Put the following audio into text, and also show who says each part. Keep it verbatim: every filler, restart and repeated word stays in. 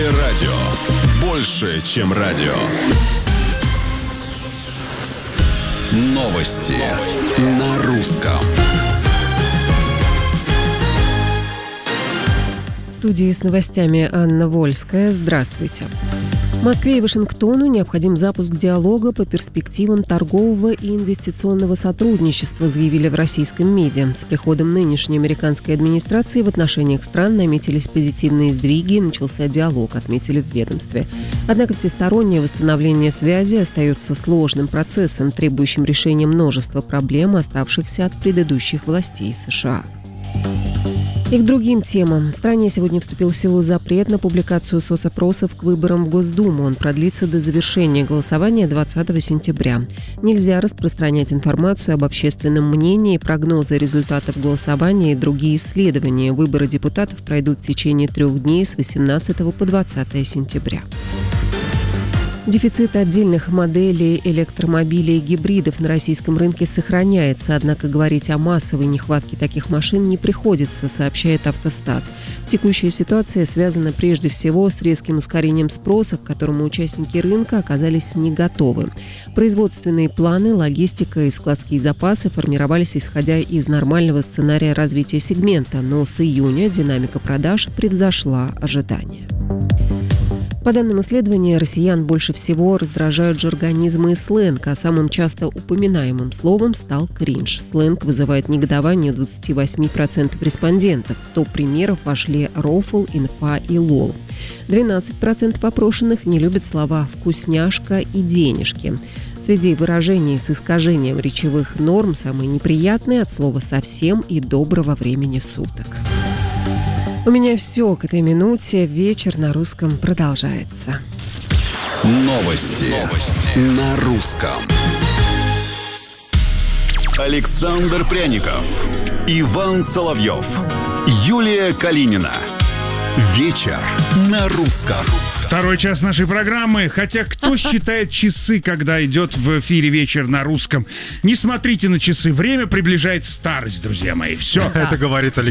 Speaker 1: Радио. Больше, чем радио. Новости на русском.
Speaker 2: В студии с новостями Анна Вольская. Здравствуйте. Москве и Вашингтону необходим запуск диалога по перспективам торгового и инвестиционного сотрудничества, заявили в российском МИДе. С приходом нынешней американской администрации в отношениях стран наметились позитивные сдвиги и начался диалог, отметили в ведомстве. Однако всестороннее восстановление связи остается сложным процессом, требующим решения множества проблем, оставшихся от предыдущих властей США. И к другим темам. В стране сегодня вступил в силу запрет на публикацию соцопросов к выборам в Госдуму. Он продлится до завершения голосования двадцатого сентября. Нельзя распространять информацию об общественном мнении, прогнозы результатов голосования и другие исследования. Выборы депутатов пройдут в течение трех дней с восемнадцатого по двадцатое сентября. Дефицит отдельных моделей электромобилей и гибридов на российском рынке сохраняется, однако говорить о массовой нехватке таких машин не приходится, сообщает Автостат. Текущая ситуация связана прежде всего с резким ускорением спроса, к которому участники рынка оказались не готовы. Производственные планы, логистика и складские запасы формировались исходя из нормального сценария развития сегмента, но с июня динамика продаж превзошла ожидания. По данным исследования, россиян больше всего раздражают жаргонизмы и сленг, а самым часто упоминаемым словом стал кринж. Сленг вызывает негодование у двадцати восьми процентов респондентов. В топ примеров вошли рофл, инфа и лол. двенадцать процентов опрошенных не любят слова «вкусняшка» и «денежки». Среди выражений с искажением речевых норм самые неприятные от слова «совсем» и «доброго времени суток». У меня все к этой минуте. Вечер на русском продолжается.
Speaker 1: Новости, Новости. на русском. Александр Пряников, Иван Соловьев, Юлия Калинина. Вечер на русском.
Speaker 3: Второй час нашей программы. Хотя кто считает часы, когда идет в эфире вечер на русском? Не смотрите на часы. Время приближает старость, друзья мои. Все.
Speaker 4: Это говорит Александр.